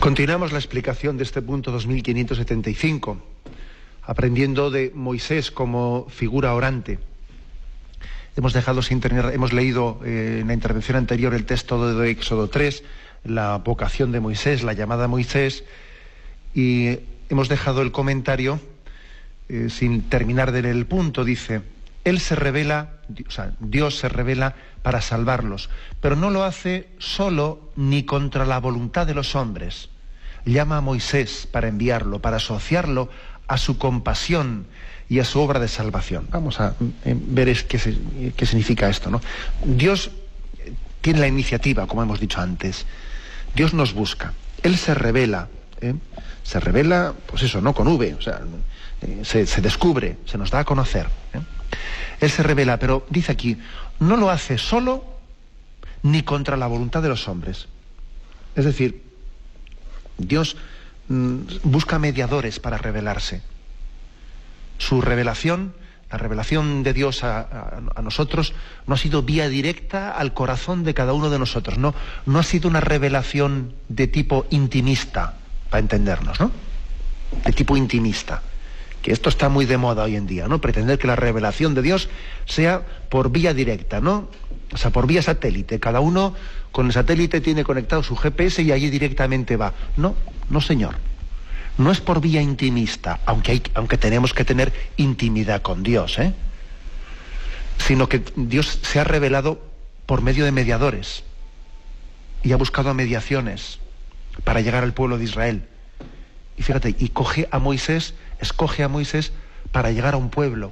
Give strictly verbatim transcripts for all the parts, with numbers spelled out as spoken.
Continuamos la explicación de este punto dos mil quinientos setenta y cinco, aprendiendo de Moisés como figura orante. Hemos dejado sin terminar, hemos leído eh, en la intervención anterior el texto de Éxodo tres, la vocación de Moisés, la llamada a Moisés, y hemos dejado el comentario eh, sin terminar de leer el punto. Dice: Él se revela, o sea, Dios se revela para salvarlos, pero no lo hace solo ni contra la voluntad de los hombres. Llama a Moisés para enviarlo, para asociarlo a su compasión y a su obra de salvación. Vamos a eh, ver es qué, se, qué significa esto, ¿no? Dios tiene la iniciativa, como hemos dicho antes. Dios nos busca. Él se revela, ¿eh? se revela, pues eso, no con V, o sea, eh, se, se descubre, se nos da a conocer. ¿eh? Él se revela, pero dice aquí, no lo hace solo ni contra la voluntad de los hombres. Es decir, Dios mmm, busca mediadores para revelarse. Su revelación, la revelación de Dios a, a, a nosotros, no ha sido vía directa al corazón de cada uno de nosotros, no, no ha sido una revelación de tipo intimista, para entendernos, ¿no? De tipo intimista. Que esto está muy de moda hoy en día, ¿no? Pretender que la revelación de Dios sea por vía directa, ¿no? O sea, por vía satélite. Cada uno con el satélite tiene conectado su G P S y allí directamente va. No, no señor. No es por vía intimista, aunque, hay, aunque tenemos que tener intimidad con Dios, ¿eh? Sino que Dios se ha revelado por medio de mediadores y ha buscado mediaciones para llegar al pueblo de Israel. Y fíjate, y coge a Moisés, escoge a Moisés para llegar a un pueblo.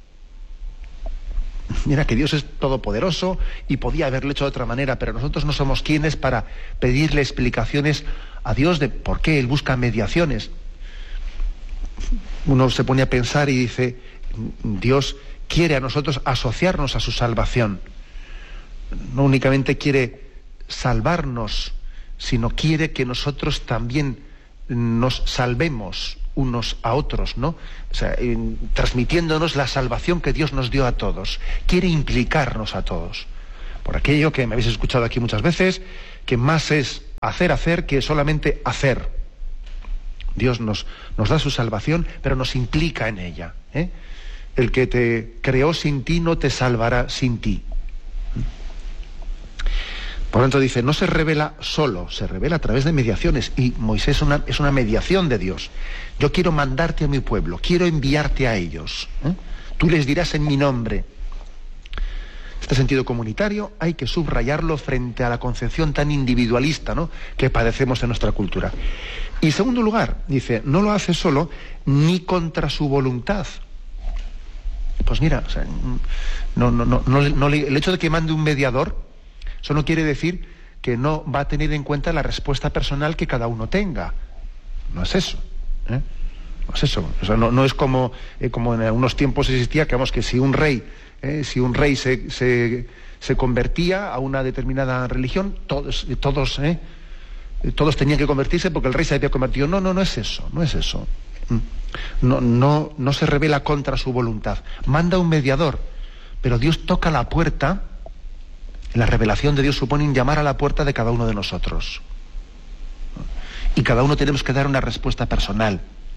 Mira que Dios es todopoderoso y podía haberlo hecho de otra manera, pero nosotros no somos quienes para pedirle explicaciones a Dios de por qué Él busca mediaciones. Uno se pone a pensar y dice, Dios quiere a nosotros asociarnos a su salvación. No únicamente quiere salvarnos, sino quiere que nosotros también nos salvemos unos a otros, ¿no? O sea, en, transmitiéndonos la salvación que Dios nos dio a todos. Quiere implicarnos a todos. Por aquello que me habéis escuchado aquí muchas veces, que más es hacer, hacer, que solamente hacer. Dios nos, nos da su salvación, pero nos implica en ella, ¿eh? El que te creó sin ti no te salvará sin ti. Por lo tanto dice, no se revela solo, se revela a través de mediaciones, y Moisés es una, es una mediación de Dios. Yo quiero mandarte a mi pueblo, quiero enviarte a ellos, ¿eh? Tú les dirás en mi nombre. Este sentido comunitario hay que subrayarlo frente a la concepción tan individualista, ¿no?, que padecemos en nuestra cultura. Y en segundo lugar, dice, no lo hace solo ni contra su voluntad. Pues mira, o sea, no, no, no, no, no, el hecho de que mande un mediador, eso no quiere decir que no va a tener en cuenta la respuesta personal que cada uno tenga. No es eso, ¿eh? No es eso. O sea, no, no es como, eh, como en algunos tiempos existía, que vamos, que si un rey, eh, si un rey se, se, se convertía a una determinada religión, todos, todos, eh, todos tenían que convertirse porque el rey se había convertido. No, no, no es eso, no es eso. No, no, no se revela contra su voluntad. Manda un mediador, pero Dios toca la puerta. La revelación de Dios supone un llamar a la puerta de cada uno de nosotros. Y cada uno tenemos que dar una respuesta personal.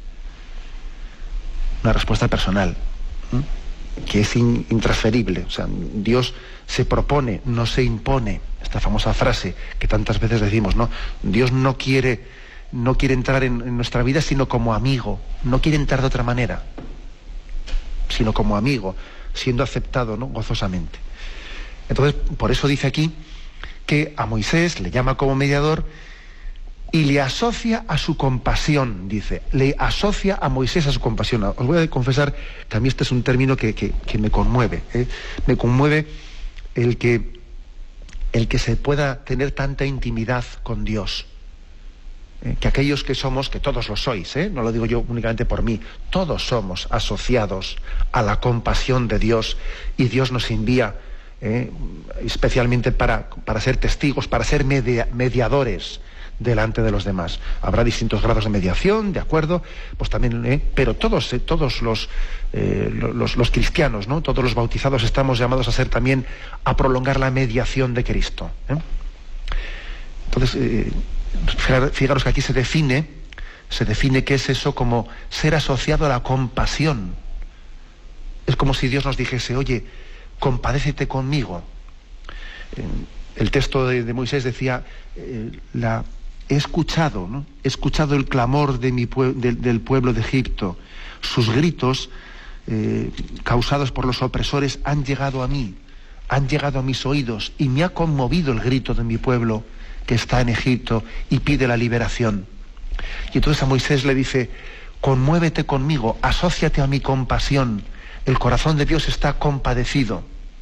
Una respuesta personal, ¿eh? Que es in, intransferible. O sea, Dios se propone, no se impone. Esta famosa frase que tantas veces decimos, ¿no? Dios no quiere, no quiere entrar en, en nuestra vida sino como amigo. No quiere entrar de otra manera, sino como amigo, siendo aceptado, ¿no?, gozosamente. Entonces, por eso dice aquí que a Moisés le llama como mediador y le asocia a su compasión, dice, le asocia a Moisés a su compasión. Os voy a confesar que a mí este es un término que, que, que me conmueve, ¿eh? Me conmueve el que, el que se pueda tener tanta intimidad con Dios. ¿eh? Que aquellos que somos, que todos lo sois, ¿eh? No lo digo yo únicamente por mí, todos somos asociados a la compasión de Dios, y Dios nos envía Eh, especialmente para, para ser testigos, para ser media, mediadores delante de los demás. Habrá distintos grados de mediación, de acuerdo, pues también, eh, pero todos, eh, todos los, eh, los, los cristianos, ¿no?, todos los bautizados estamos llamados a ser también, a prolongar la mediación de Cristo. ¿eh? Entonces, eh, Fijaros que aquí se define, se define qué es eso como ser asociado a la compasión. Es como si Dios nos dijese, oye, compadécete conmigo. El texto de, de Moisés decía, eh, la, he escuchado, ¿no? He escuchado el clamor de mi pue- de, del pueblo de Egipto. Sus gritos eh, causados por los opresores han llegado a mí, han llegado a mis oídos, y me ha conmovido el grito de mi pueblo que está en Egipto y pide la liberación. Y entonces a Moisés le dice, conmuévete conmigo, asóciate a mi compasión. El corazón de Dios está compadecido.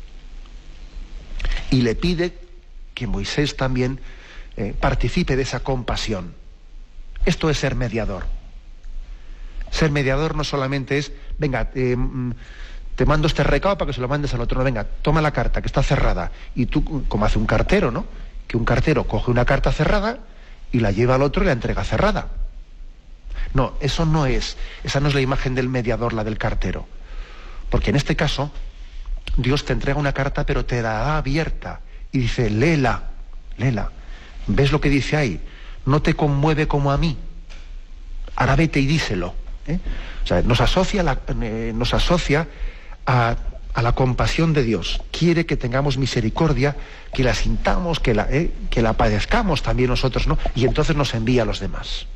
Y le pide que Moisés también eh, participe de esa compasión. Esto es ser mediador. Ser mediador no solamente es, venga, eh, te mando este recado para que se lo mandes al otro. No, venga, toma la carta que está cerrada. Y tú, como hace un cartero, ¿no? Que un cartero coge una carta cerrada y la lleva al otro y la entrega cerrada. No, eso no es, esa no es la imagen del mediador, la del cartero. Porque en este caso, Dios te entrega una carta, pero te la da abierta. Y dice, léela, léela. ¿Ves lo que dice ahí? No te conmueve como a mí. Ahora vete y díselo. ¿eh? O sea, nos asocia, la, eh, nos asocia a, a la compasión de Dios. Quiere que tengamos misericordia, que la sintamos, que la, eh, que la padezcamos también nosotros, ¿no? Y entonces nos envía a los demás.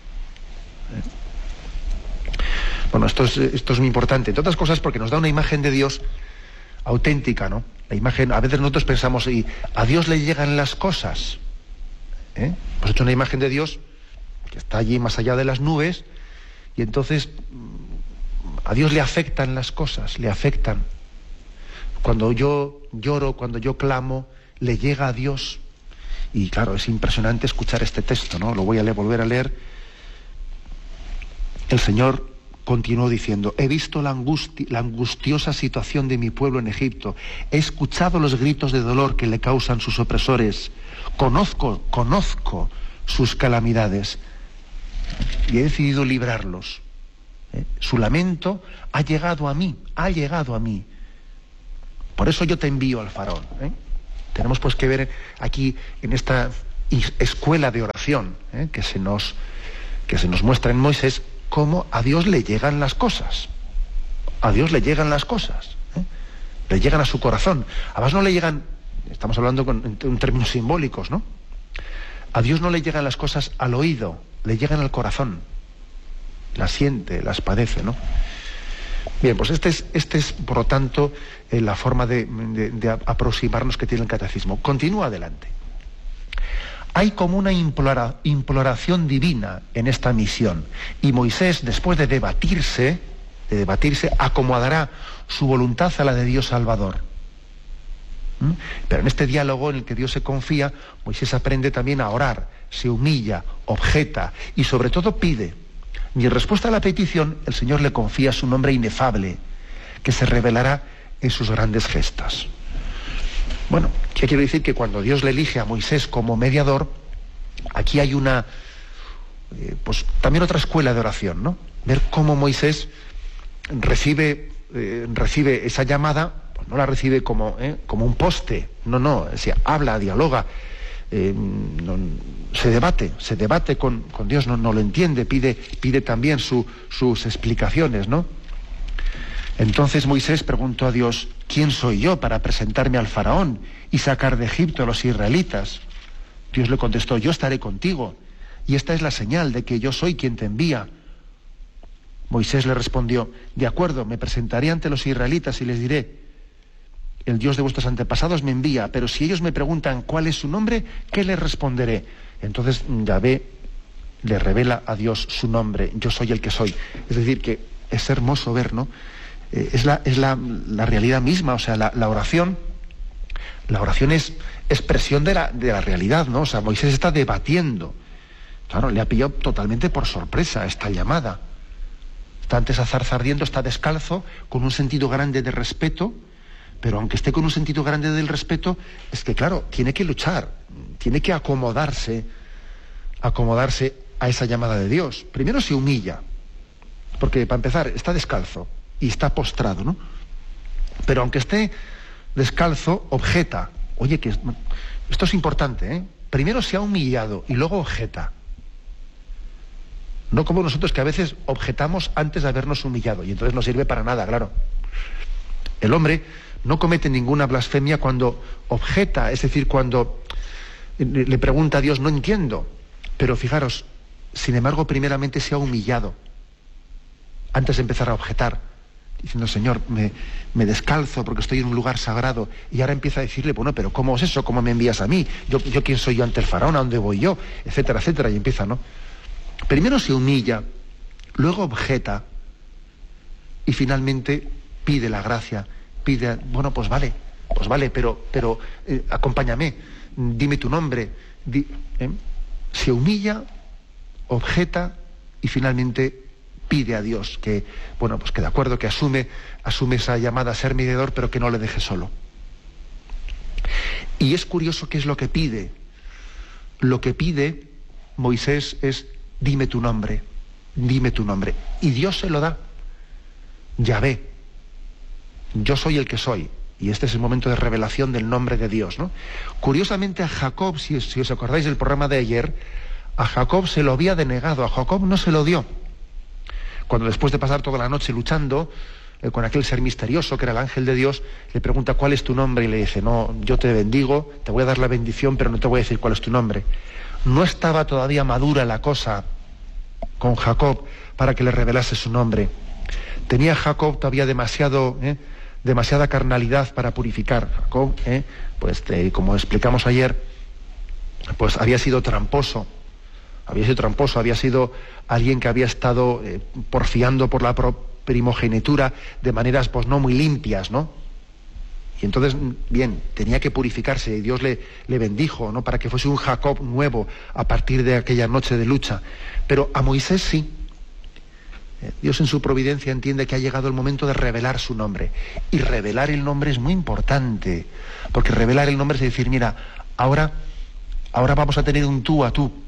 Bueno, esto es, esto es muy importante, entre otras cosas porque nos da una imagen de Dios auténtica, ¿no? La imagen, a veces nosotros pensamos, y a Dios le llegan las cosas. ¿Eh? Hemos hecho una imagen de Dios que está allí más allá de las nubes, y entonces a Dios le afectan las cosas, le afectan. Cuando yo lloro, cuando yo clamo, le llega a Dios. Y claro, es impresionante escuchar este texto, ¿no? Lo voy a leer, volver a leer. El Señor continuó diciendo, he visto la, angusti- la angustiosa situación de mi pueblo en Egipto, he escuchado los gritos de dolor que le causan sus opresores, conozco, conozco sus calamidades y he decidido librarlos. ¿Eh? Su lamento ha llegado a mí, ha llegado a mí. Por eso yo te envío al faraón. ¿eh? Tenemos pues que ver aquí en esta escuela de oración ¿eh? que se nos, que se nos muestra en Moisés, cómo a Dios le llegan las cosas. A Dios le llegan las cosas. ¿eh? Le llegan a su corazón. Además no le llegan, estamos hablando con, en términos simbólicos, ¿no? A Dios no le llegan las cosas al oído, le llegan al corazón. Las siente, las padece, ¿no? Bien, pues este es, este es por lo tanto, eh, la forma de, de, de aproximarnos que tiene el catecismo. Continúa adelante. Hay como una implora, imploración divina en esta misión. Y Moisés, después de debatirse, de debatirse, acomodará su voluntad a la de Dios Salvador. ¿Mm? Pero en este diálogo en el que Dios se confía, Moisés aprende también a orar, se humilla, objeta y sobre todo pide. Y en respuesta a la petición, el Señor le confía su nombre inefable, que se revelará en sus grandes gestas. Bueno, ¿qué quiero decir? Que cuando Dios le elige a Moisés como mediador, aquí hay una, eh, pues también otra escuela de oración, ¿no? Ver cómo Moisés recibe, eh, recibe esa llamada, pues no la recibe como, eh, como un poste, no, no, o sea, habla, dialoga, eh, no, se debate, se debate con, con Dios, no, no lo entiende, pide, pide también su, sus explicaciones, ¿no? Entonces Moisés preguntó a Dios, ¿quién soy yo para presentarme al faraón y sacar de Egipto a los israelitas? Dios le contestó, yo estaré contigo, y esta es la señal de que yo soy quien te envía. Moisés le respondió, de acuerdo, me presentaré ante los israelitas y les diré, el Dios de vuestros antepasados me envía, pero si ellos me preguntan cuál es su nombre, ¿qué les responderé? Entonces Yahvé le revela a Dios su nombre, yo soy el que soy. Es decir, que es hermoso ver, ¿no? Eh, es la, es la, la realidad misma, o sea, la, la oración, la oración es expresión de la, de la realidad, ¿no? O sea, Moisés está debatiendo. Claro, le ha pillado totalmente por sorpresa esta llamada. Está ante esa zarza ardiendo, está descalzo, con un sentido grande de respeto, pero aunque esté con un sentido grande del respeto, es que claro, tiene que luchar, tiene que acomodarse, acomodarse a esa llamada de Dios. Primero se humilla, porque para empezar está descalzo y está postrado, ¿no? Pero aunque esté descalzo, objeta. Oye, que esto es importante, ¿eh? primero se ha humillado y luego objeta. No como nosotros, que a veces objetamos antes de habernos humillado, y entonces no sirve para nada, claro. El hombre no comete ninguna blasfemia cuando objeta, es decir, cuando le pregunta a Dios, no entiendo. Pero fijaros, sin embargo, primeramente se ha humillado antes de empezar a objetar, diciendo, Señor, me, me descalzo porque estoy en un lugar sagrado. Y ahora empieza a decirle, bueno, pero ¿cómo es eso? ¿Cómo me envías a mí? ¿Yo, yo quién soy yo ante el faraón? ¿A dónde voy yo? Etcétera, etcétera. Y empieza, ¿no? Primero se humilla, luego objeta y finalmente pide la gracia, pide, bueno, pues vale, pues vale, pero, pero eh, acompáñame, dime tu nombre. Di, ¿eh? Se humilla, objeta y finalmente pide a Dios que, bueno, pues que de acuerdo, que asume, asume esa llamada a ser mediador, pero que no le deje solo. Y es curioso qué es lo que pide. Lo que pide Moisés es, dime tu nombre, dime tu nombre. Y Dios se lo da. Yahvé, yo soy el que soy. Y este es el momento de revelación del nombre de Dios, ¿no? Curiosamente a Jacob, si, si os acordáis del programa de ayer, a Jacob se lo había denegado, a Jacob no se lo dio. Cuando después de pasar toda la noche luchando eh, con aquel ser misterioso que era el ángel de Dios, le pregunta cuál es tu nombre y le dice, no, yo te bendigo, te voy a dar la bendición, pero no te voy a decir cuál es tu nombre. No estaba todavía madura la cosa con Jacob para que le revelase su nombre. Tenía Jacob todavía demasiado, eh, demasiada carnalidad para purificar. Jacob, eh, pues eh, como explicamos ayer, pues había sido tramposo, había sido tramposo, había sido alguien que había estado eh, porfiando por la primogenitura de maneras pues no muy limpias, ¿no? Y entonces, bien, tenía que purificarse y Dios le, le bendijo, ¿no? Para que fuese un Jacob nuevo a partir de aquella noche de lucha. Pero a Moisés sí. Dios en su providencia entiende que ha llegado el momento de revelar su nombre. Y revelar el nombre es muy importante, porque revelar el nombre es decir, mira, ahora, ahora vamos a tener un tú a tú.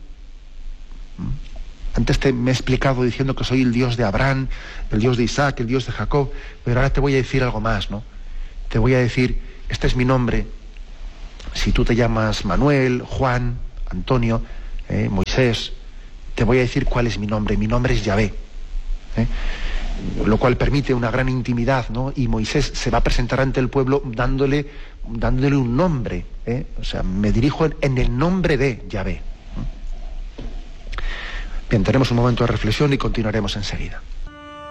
Antes te me he explicado diciendo que soy el Dios de Abraham, el Dios de Isaac, el Dios de Jacob, pero ahora te voy a decir algo más, ¿no? Te voy a decir, este es mi nombre. Si tú te llamas Manuel, Juan, Antonio, eh, Moisés, te voy a decir cuál es mi nombre. Mi nombre es Yahvé. ¿eh? Lo cual permite una gran intimidad, ¿no? Y Moisés se va a presentar ante el pueblo dándole, dándole un nombre. ¿eh? O sea, me dirijo en, en el nombre de Yahvé. Bien, tenemos un momento de reflexión y continuaremos enseguida.